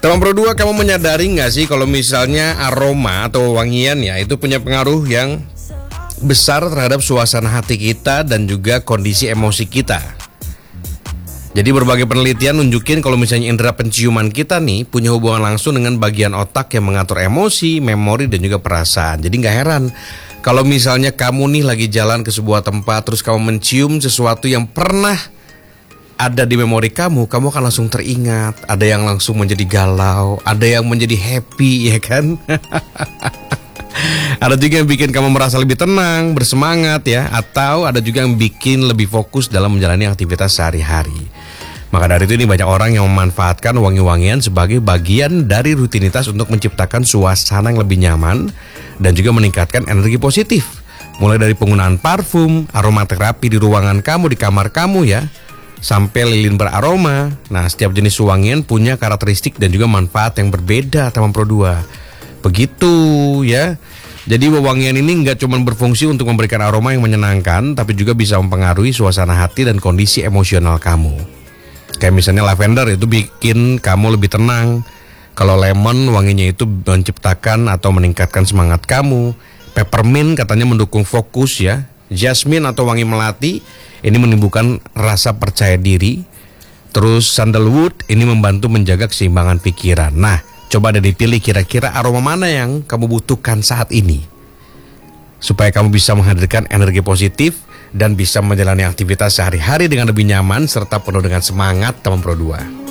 Teman Pro 2, kamu menyadari nggak sih kalau misalnya aroma atau wangian ya itu punya pengaruh yang besar terhadap suasana hati kita dan juga kondisi emosi kita. Jadi berbagai penelitian nunjukin kalau misalnya indera penciuman kita nih punya hubungan langsung dengan bagian otak yang mengatur emosi, memori, dan juga perasaan. Jadi nggak heran kalau misalnya kamu nih lagi jalan ke sebuah tempat terus kamu mencium sesuatu yang pernah ada di memori kamu akan langsung teringat. Ada yang langsung menjadi galau, ada yang menjadi happy, ya kan? Ada juga yang bikin kamu merasa lebih tenang, bersemangat ya. Atau ada juga yang bikin lebih fokus dalam menjalani aktivitas sehari-hari. Maka dari itu ini banyak orang yang memanfaatkan wangi-wangian sebagai bagian dari rutinitas untuk menciptakan suasana yang lebih nyaman dan juga meningkatkan energi positif. Mulai dari penggunaan parfum, aromaterapi di ruangan kamu, di kamar kamu ya, sampai lilin beraroma. Nah, setiap jenis wangian punya karakteristik dan juga manfaat yang berbeda, teman Pro 2. Begitu ya. Jadi wewangian ini nggak cuma berfungsi untuk memberikan aroma yang menyenangkan, tapi juga bisa mempengaruhi suasana hati dan kondisi emosional kamu. Kayak misalnya lavender itu bikin kamu lebih tenang. Kalau lemon wanginya itu menciptakan atau meningkatkan semangat kamu. Peppermint katanya mendukung fokus ya. Jasmine atau wangi melati ini menimbulkan rasa percaya diri. Terus sandalwood ini membantu menjaga keseimbangan pikiran. Nah, coba ada dipilih kira-kira aroma mana yang kamu butuhkan saat ini supaya kamu bisa menghadirkan energi positif dan bisa menjalani aktivitas sehari-hari dengan lebih nyaman serta penuh dengan semangat, teman Pro 2.